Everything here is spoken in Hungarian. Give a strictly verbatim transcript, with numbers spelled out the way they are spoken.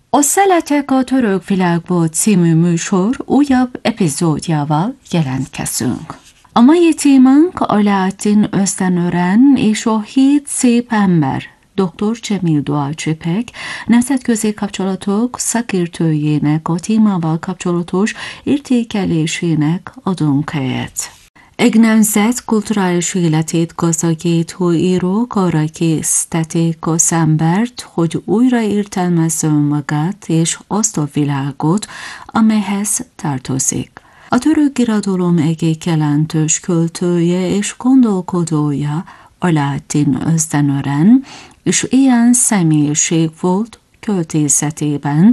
A Szeletek a török világból című műsor újabb epizódjával jelentkezünk. A mai témánk Alaaddin Özdenören és a hét szép ember, doktor Cemil Doğaçepek nemzetközi kapcsolatok szakértőjének a témával kapcsolatos értékelésének adunk helyet. Egy nemzet kulturális életét gazdagító írók arra késztették az embert, hogy újra értelmezze önmagát és azt a világot, amelyhez tartozik. A török irodalom egyik jelentős költője és gondolkodója Alaaddin Özdenören, és ilyen személyiség volt költészetében,